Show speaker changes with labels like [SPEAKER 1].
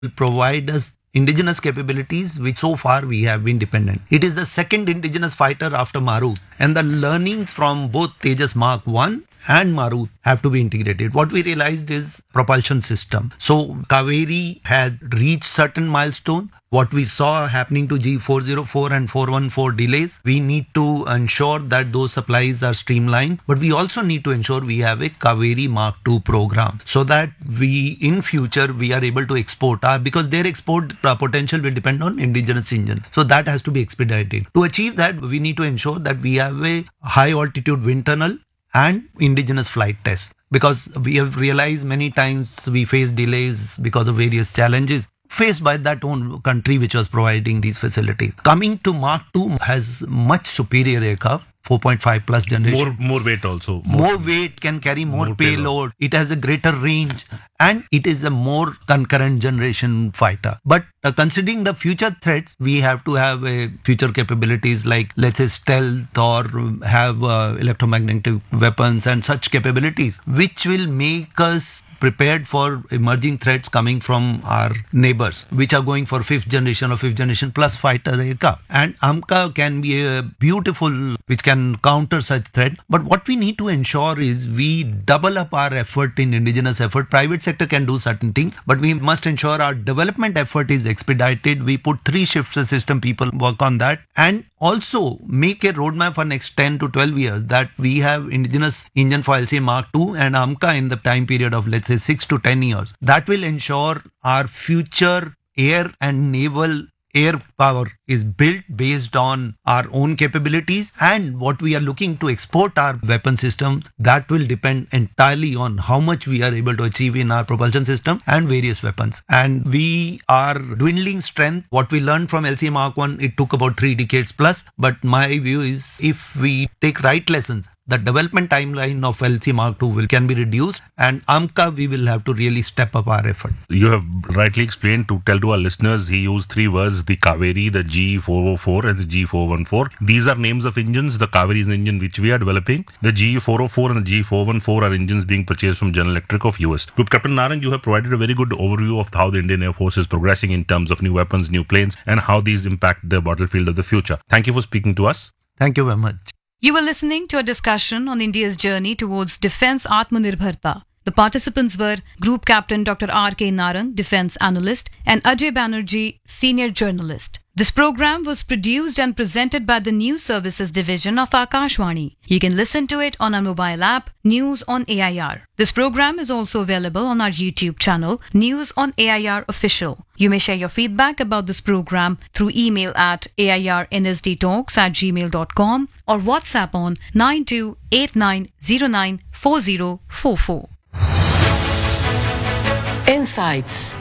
[SPEAKER 1] will provide us indigenous capabilities, which so far we have been dependent. It is the second indigenous fighter after Marut, and the learnings from both Tejas Mark 1 and Marut have to be integrated. What we realized is propulsion system. So Kaveri has reached certain milestone. What we saw happening to G404 and 414 delays, we need to ensure that those supplies are streamlined, but we also need to ensure we have a Kaveri Mark II program so that we, in future, we are able to export because their export potential will depend on indigenous engine. So that has to be expedited. To achieve that, we need to ensure that we have a high altitude wind tunnel and indigenous flight tests, because we have realized many times we face delays because of various challenges faced by that own country which was providing these facilities. Coming to Mark II has much superior aircraft, 4.5 plus generation.
[SPEAKER 2] More weight also.
[SPEAKER 1] More weight, can carry more payload. It has a greater range and it is a more concurrent generation fighter. But considering the future threats, we have to have future capabilities like, let's say, stealth or have electromagnetic weapons and such capabilities, which will make us prepared for emerging threats coming from our neighbors, which are going for fifth generation or fifth generation plus fighter aircraft. And AMCA can be a beautiful, which can counter such threat. But what we need to ensure is we double up our effort in indigenous effort. Private sector can do certain things, but we must ensure our development effort is expedited. We put 3 shifts of system people work on that, and also make a roadmap for next 10 to 12 years that we have indigenous engine for LCA Mark II and AMCA in the time period of, let's say, 6 to 10 years. That will ensure our future air and naval air power is built based on our own capabilities, and what we are looking to export our weapon systems, that will depend entirely on how much we are able to achieve in our propulsion system and various weapons. And we are dwindling strength. What we learned from LCA Mark 1, it took about 3 decades plus, but my view is if we take right lessons, the development timeline of LCA Mark II can be reduced, and AMCA, we will have to really step up our effort.
[SPEAKER 2] You have rightly explained, to tell to our listeners, he used 3 words, the Kaveri, the G404 and the G414. These are names of engines. The Kaveri is an engine which we are developing. The G404 and the G414 are engines being purchased from General Electric of US. Group Captain Narang, you have provided a very good overview of how the Indian Air Force is progressing in terms of new weapons, new planes, and how these impact the battlefield of the future. Thank you for speaking to us.
[SPEAKER 1] Thank you very much.
[SPEAKER 3] You were listening to a discussion on India's journey towards defense Atmanirbharta. The participants were Group Captain Dr. R.K. Narang, Defense Analyst, and Ajay Banerjee, Senior Journalist. This program was produced and presented by the News Services Division of Akashvani. You can listen to it on our mobile app, News on AIR. This program is also available on our YouTube channel, News on AIR Official. You may share your feedback about this program through email at airnsdtalks@gmail.com or WhatsApp on 9289094044.
[SPEAKER 4] Insights.